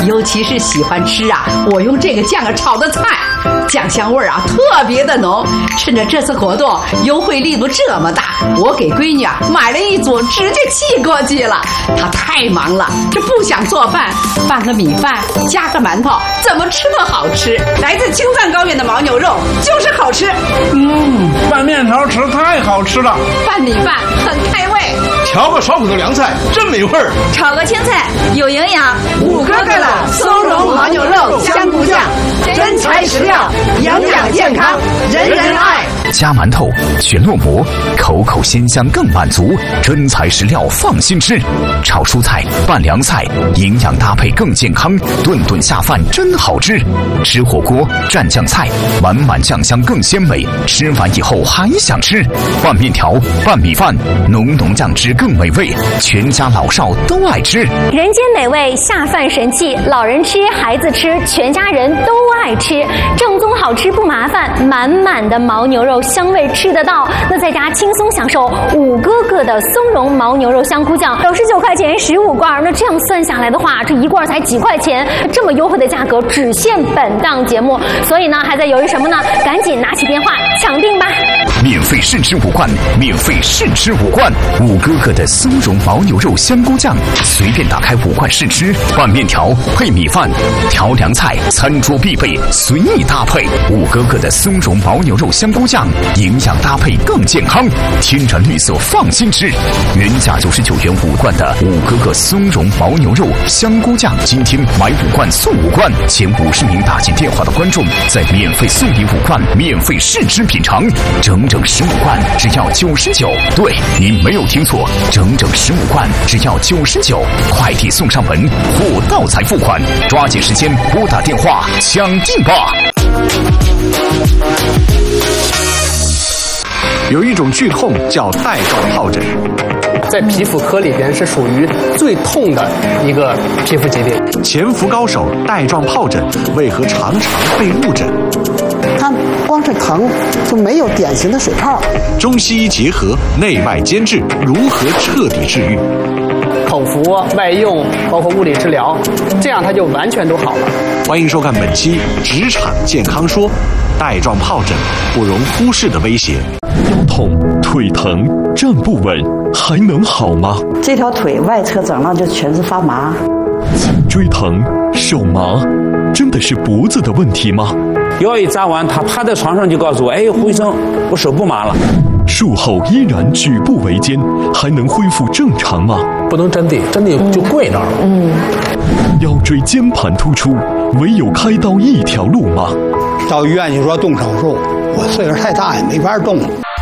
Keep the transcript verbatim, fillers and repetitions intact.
尤其是喜欢吃啊，我用这个酱啊炒的菜，酱香味儿啊特别的浓。趁着这次活动优惠力度这么大，我给闺女啊买了一组，直接寄过去了。她太忙了，这不想做饭，拌个米饭加个馒头，怎么吃都好吃。来自青藏高原的牦牛肉就是好吃。 嗯，拌面条吃太好吃了， 拌米饭很开胃， 调个爽口的凉菜真美味儿， 炒个青菜有营养。 五哥哥的松茸牦牛肉香菇酱，真材实料，营养健康，人人爱。 加馒头，全烙馍，口口鲜香更满足，真材实料放心吃。炒蔬菜，拌凉菜，营养搭配更健康，顿顿下饭真好吃。吃火锅，蘸酱菜，满满酱香更鲜美，吃完以后还想吃。拌面条，拌米饭，浓浓酱汁更美味，全家老少都爱吃。 人间美味，下饭神器，老人吃，孩子吃，全家人都爱吃。正宗好吃不麻烦，满满的牦牛肉香味吃得到，那在家轻松享受五哥哥的松茸牦牛肉香菇酱，九十九块钱十五罐，那这样算下来的话，这一罐才几块钱，这么优惠的价格只限本档节目，所以呢还在犹豫什么呢？赶紧拿起电话抢订吧！ 免费试吃五罐，免费试吃五罐，五哥哥的松茸牦牛肉香菇酱，随便打开五罐试吃，拌面条配米饭，调凉菜，餐桌必备，随意搭配。五哥哥的松茸牦牛肉香菇酱，营养搭配更健康，天然绿色放心吃。原价九十九元五罐的五哥哥松茸牦牛肉香菇酱，今天买五罐送五罐，前五十名打进电话的观众再免费送你五罐，免费试吃品尝，整整十五罐只要九十九。对，您没有听错，整整十五罐只要九十九，快递送上门，货到才付款，抓紧时间拨打电话抢订吧。 有一种剧痛叫带状疱疹， 在皮肤科里边是属于最痛的一个皮肤疾病。 潜伏高手带状疱疹为何常常被误诊？ 它光是疼就没有典型的水泡。 中西医结合，内外兼治，如何彻底治愈？ 口服、外用，包括物理治疗，这样它就完全都好了。 欢迎收看本期《职场健康说》，带状疱疹不容忽视的威胁。 腰痛、腿疼、站不稳，还能好吗？ 这条腿外侧整了就全是发麻。 颈椎疼、手麻，真的是脖子的问题吗？ 药一扎完，他趴在床上就告诉我：“哎，胡医生，我手不麻了。” 术后依然举步维艰，还能恢复正常吗？ 不能真的，真的就跪那儿了。 嗯。 腰椎间盘突出，唯有开刀一条路吗？ 到医院就说动手术，我岁数太大也没法动。